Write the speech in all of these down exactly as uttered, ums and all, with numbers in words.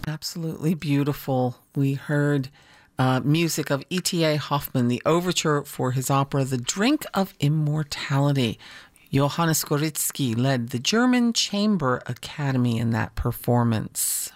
Absolutely beautiful. We heard uh, music of E T A Hoffmann, the overture for his opera The Drink of Immortality. Johannes Gorizki led the German Chamber Academy in that performance.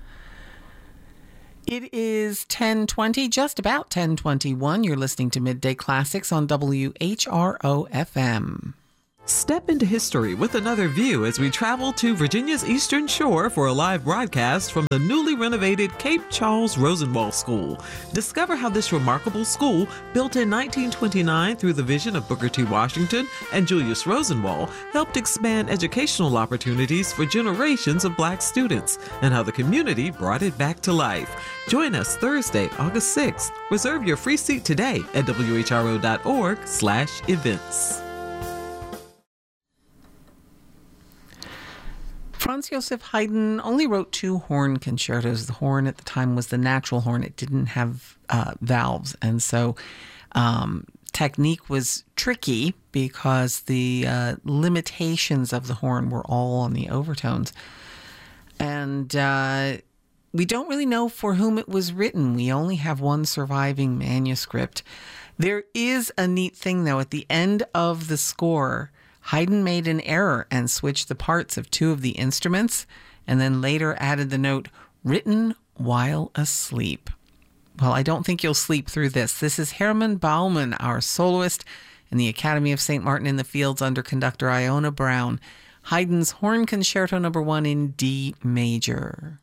It is ten twenty, just about ten twenty-one. You're listening to Midday Classics on W H R O F M. Step into history with another view as we travel to Virginia's Eastern Shore for a live broadcast from the newly renovated Cape Charles Rosenwald School. Discover how this remarkable school, built in nineteen twenty-nine through the vision of Booker T. Washington and Julius Rosenwald, helped expand educational opportunities for generations of Black students, and how the community brought it back to life. Join us Thursday, August sixth. Reserve your free seat today at W H R O dot org slash events. Franz Joseph Haydn only wrote two horn concertos. The horn at the time was the natural horn. It didn't have uh, valves. And so um, technique was tricky because the uh, limitations of the horn were all on the overtones. And uh, we don't really know for whom it was written. We only have one surviving manuscript. There is a neat thing, though. At the end of the score, Haydn made an error and switched the parts of two of the instruments, and then later added the note, written while asleep. Well, I don't think you'll sleep through this. This is Hermann Baumann, our soloist in the Academy of Saint Martin in the Fields under conductor Iona Brown. Haydn's Horn Concerto number one in D major.